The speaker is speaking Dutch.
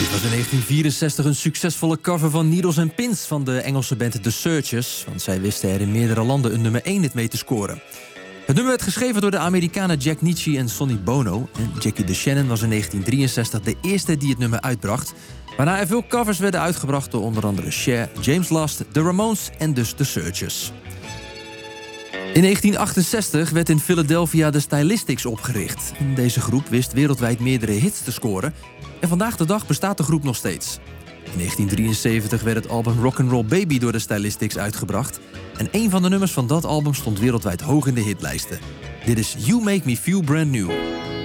Was in 1964 een succesvolle cover van Needles and Pins van de Engelse band The Searchers, want zij wisten er in meerdere landen een nummer 1 hit mee te scoren. Het nummer werd geschreven door de Amerikanen Jack Nitzsche en Sonny Bono en Jackie DeShannon was in 1963 de eerste die het nummer uitbracht, waarna er veel covers werden uitgebracht door onder andere Cher, James Last, The Ramones en dus The Searchers. In 1968 werd in Philadelphia de Stylistics opgericht. Deze groep wist wereldwijd meerdere hits te scoren en vandaag de dag bestaat de groep nog steeds. In 1973 werd het album Rock'n'Roll Baby door de Stylistics uitgebracht en een van de nummers van dat album stond wereldwijd hoog in de hitlijsten. Dit is You Make Me Feel Brand New.